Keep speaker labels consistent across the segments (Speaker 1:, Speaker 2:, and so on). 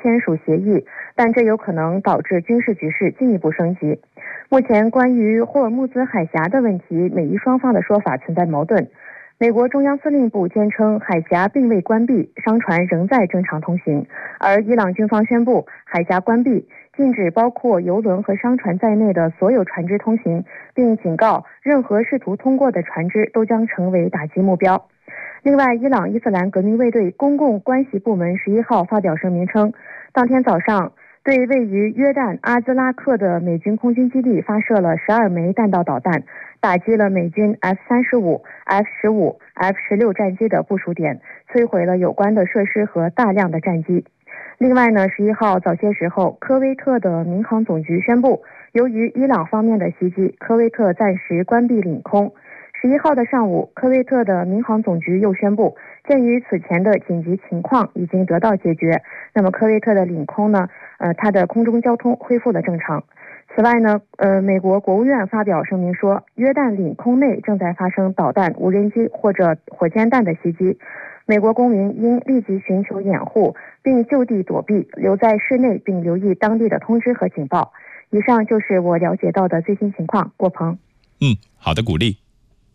Speaker 1: 签署协议，但这有可能导致军事局势进一步升级。目前关于霍尔木兹海峡的问题，美伊双方的说法存在矛盾。美国中央司令部坚称海峡并未关闭，商船仍在正常通行，而伊朗军方宣布海峡关闭，禁止包括油轮和商船在内的所有船只通行，并警告任何试图通过的船只都将成为打击目标。另外，伊朗伊斯兰革命卫队公共关系部门11号发表声明称，当天早上对位于约旦阿兹拉克的美军空军基地发射了12枚弹道导弹，打击了美军 F-35、F-15、F-16 战机的部署点，摧毁了有关的设施和大量的战机。另外呢，11号早些时候，科威特的民航总局宣布，由于伊朗方面的袭击，科威特暂时关闭领空。11号的上午，科威特的民航总局又宣布，鉴于此前的紧急情况已经得到解决，那么科威特的领空呢，它的空中交通恢复了正常。此外呢，美国国务院发表声明说，约旦领空内正在发生导弹、无人机或者火箭弹的袭击，美国公民应立即寻求掩护，并就地躲避，留在室内，并留意当地的通知和警报。以上就是我了解到的最新情况。郭鹏。
Speaker 2: 好的，鼓励。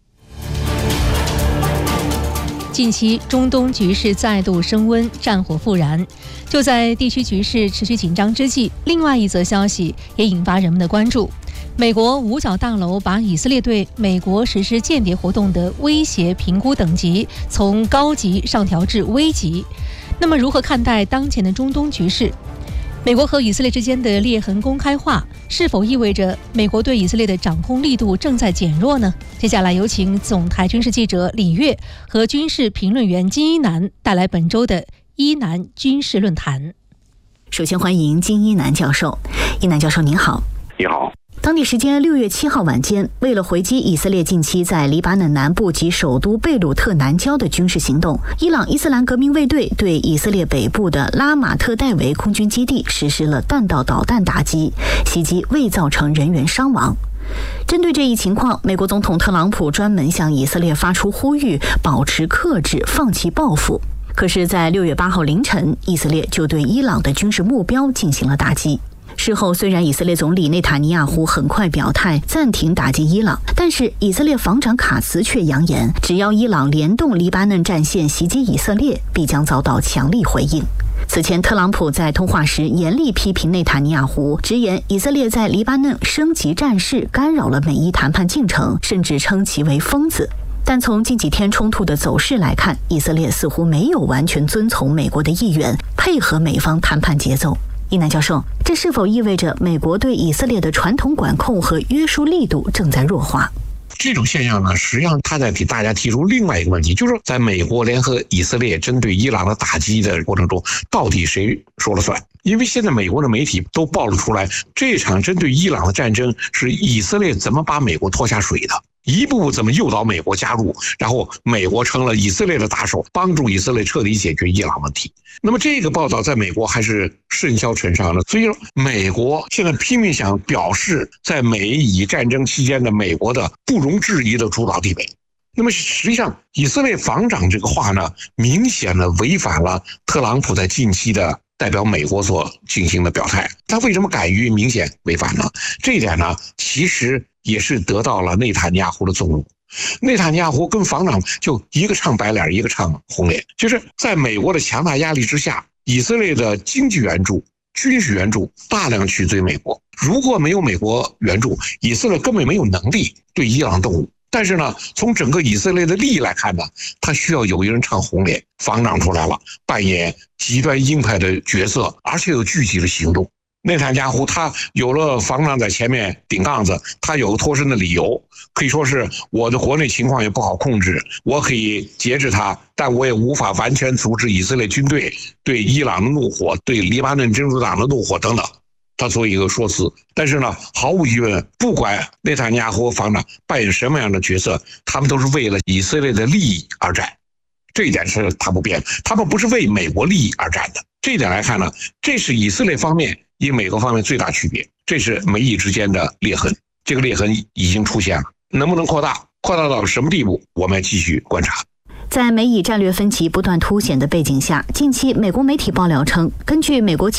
Speaker 3: 近期中东局势再度升温，战火复燃。就在地区局势持续紧张之际，另外一则消息也引发人们的关注。美国五角大楼把以色列对美国实施间谍活动的威胁评估等级从高级上调至危级。那么如何看待当前的中东局势？美国和以色列之间的裂痕公开化，是否意味着美国对以色列的掌控力度正在减弱呢？接下来有请总台军事记者李悦和军事评论员金一南带来本周的一南军事论坛。
Speaker 4: 首先欢迎金一南教授。一南教授您好。
Speaker 5: 你好。
Speaker 4: 当地时间6月7号晚间，为了回击以色列近期在黎巴嫩南部及首都贝鲁特南郊的军事行动，伊朗伊斯兰革命卫队对以色列北部的拉马特戴维空军基地实施了弹道导弹打击，袭击未造成人员伤亡。针对这一情况，美国总统特朗普专门向以色列发出呼吁，保持克制，放弃报复。可是在6月8号凌晨，以色列就对伊朗的军事目标进行了打击。事后，虽然以色列总理内塔尼亚胡很快表态暂停打击伊朗，但是以色列防长卡茨却扬言，只要伊朗联动黎巴嫩战线袭击以色列，必将遭到强力回应。此前，特朗普在通话时严厉批评内塔尼亚胡，直言以色列在黎巴嫩升级战事，干扰了美伊谈判进程，甚至称其为疯子。但从近几天冲突的走势来看，以色列似乎没有完全遵从美国的意愿，配合美方谈判节奏。一南教授，这是否意味着美国对以色列的传统管控和约束力度正在弱化？
Speaker 5: 这种现象呢，实际上他在给大家提出另外一个问题，就是在美国联合以色列针对伊朗的打击的过程中，到底谁说了算？因为现在美国的媒体都暴露出来，这场针对伊朗的战争是以色列怎么把美国拖下水的，一步步怎么诱导美国加入，然后美国成了以色列的打手，帮助以色列彻底解决伊朗问题。那么这个报道在美国还是甚嚣尘上的，所以说美国现在拼命想表示在美以战争期间的美国的不容置疑的主导地位。那么实际上以色列防长这个话呢，明显的违反了特朗普在近期的代表美国所进行的表态。他为什么敢于明显违反呢？这一点呢，其实也是得到了内塔尼亚胡的纵容。内塔尼亚胡跟防长就一个唱白脸，一个唱红脸，就是在美国的强大压力之下，以色列的经济援助、军事援助大量取自于美国。如果没有美国援助，以色列根本没有能力对伊朗动武。但是呢，从整个以色列的利益来看呢，他需要有一人唱红脸，防长出来了，扮演极端鹰派的角色，而且有具体的行动。内塔尼亚胡他有了防长在前面顶杠子，他有脱身的理由，可以说是我的国内情况也不好控制，我可以节制他，但我也无法完全阻止以色列军队对伊朗的怒火，对黎巴嫩真主党的怒火等等，他做一个说辞。但是呢，毫无疑问，不管内塔尼亚胡防长扮演什么样的角色，他们都是为了以色列的利益而战，这一点是他不变，他们不是为美国利益而战的。这一点来看呢，这是以色列方面与美国方面最大区别，这是美以之间的裂痕，这个裂痕已经出现了，能不能扩大到什么地步，我们继续观察。
Speaker 4: 在美以战略分歧不断凸显的背景下，近期美国媒体爆料称，根据美国